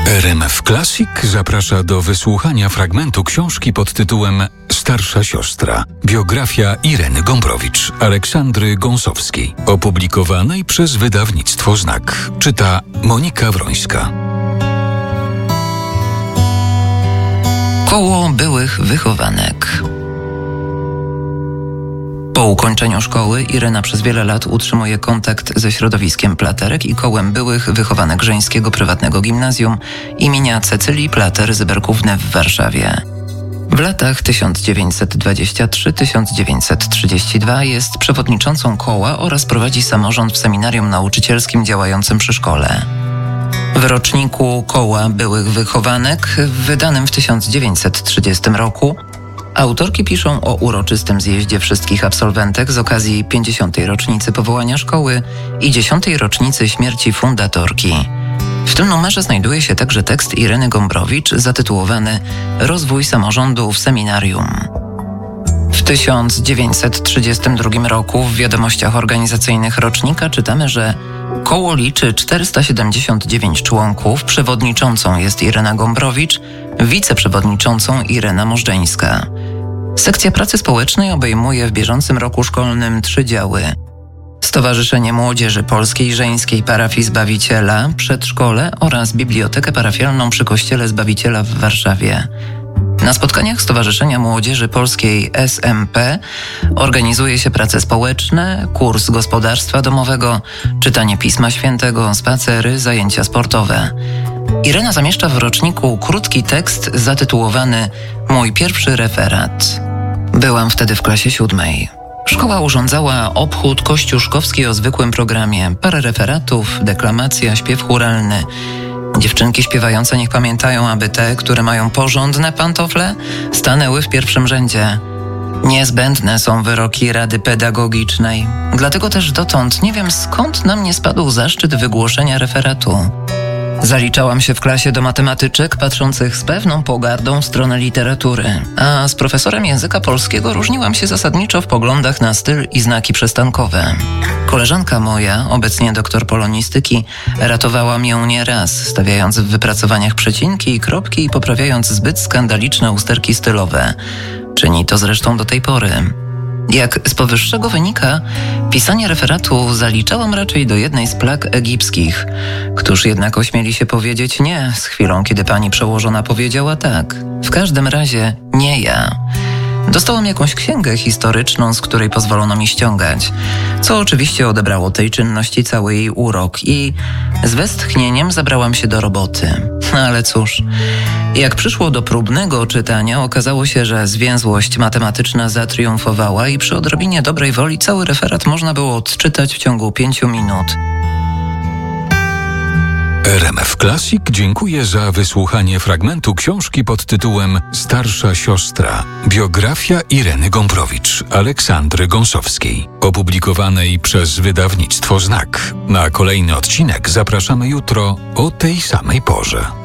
RMF Classic zaprasza do wysłuchania fragmentu książki pod tytułem Starsza siostra. Biografia Ireny Gombrowicz, Aleksandry Gąsowskiej, opublikowanej przez wydawnictwo Znak. Czyta Monika Wrońska. Koło byłych wychowanek. Po ukończeniu szkoły Irena przez wiele lat utrzymuje kontakt ze środowiskiem Platerek i kołem byłych wychowanek żeńskiego prywatnego gimnazjum imienia Cecylii Plater-Zyberkówny w Warszawie. W latach 1923-1932 jest przewodniczącą koła oraz prowadzi samorząd w seminarium nauczycielskim działającym przy szkole. W roczniku koła byłych wychowanek, wydanym w 1930 roku, autorki piszą o uroczystym zjeździe wszystkich absolwentek z okazji 50. rocznicy powołania szkoły i 10. rocznicy śmierci fundatorki. W tym numerze znajduje się także tekst Ireny Gombrowicz zatytułowany „Rozwój samorządu w seminarium”. W 1932 roku w wiadomościach organizacyjnych rocznika czytamy, że koło liczy 479 członków, przewodniczącą jest Irena Gombrowicz, wiceprzewodniczącą Irena Możdżeńska. Sekcja pracy społecznej obejmuje w bieżącym roku szkolnym 3 działy: Stowarzyszenie Młodzieży Polskiej Żeńskiej Parafii Zbawiciela, przedszkole oraz bibliotekę parafialną przy Kościele Zbawiciela w Warszawie. Na spotkaniach Stowarzyszenia Młodzieży Polskiej SMP organizuje się prace społeczne, kurs gospodarstwa domowego, czytanie Pisma Świętego, spacery, zajęcia sportowe. Irena zamieszcza w roczniku krótki tekst zatytułowany „Mój pierwszy referat”. Byłam wtedy w klasie 7. Szkoła urządzała obchód kościuszkowski o zwykłym programie. Parę referatów, deklamacja, śpiew chóralny. Dziewczynki śpiewające niech pamiętają, aby te, które mają porządne pantofle, stanęły w pierwszym rzędzie. Niezbędne są wyroki Rady Pedagogicznej. Dlatego też dotąd nie wiem, skąd na mnie spadł zaszczyt wygłoszenia referatu. Zaliczałam się w klasie do matematyczek patrzących z pewną pogardą w stronę literatury, a z profesorem języka polskiego różniłam się zasadniczo w poglądach na styl i znaki przystankowe. Koleżanka moja, obecnie doktor polonistyki, ratowała mnie nieraz, stawiając w wypracowaniach przecinki i kropki i poprawiając zbyt skandaliczne usterki stylowe. Czyni to zresztą do tej pory. Jak z powyższego wynika, pisanie referatu zaliczałam raczej do jednej z plag egipskich. Któż jednak ośmieli się powiedzieć nie z chwilą, kiedy pani przełożona powiedziała tak? W każdym razie nie ja. Dostałam jakąś księgę historyczną, z której pozwolono mi ściągać, co oczywiście odebrało tej czynności cały jej urok i z westchnieniem zabrałam się do roboty. Ale cóż, jak przyszło do próbnego czytania, okazało się, że zwięzłość matematyczna zatriumfowała i przy odrobinie dobrej woli cały referat można było odczytać w ciągu 5 minut. RMF Classic dziękuję za wysłuchanie fragmentu książki pod tytułem Starsza siostra. Biografia Ireny Gombrowicz, Aleksandry Gąsowskiej, opublikowanej przez wydawnictwo Znak. Na kolejny odcinek zapraszamy jutro o tej samej porze.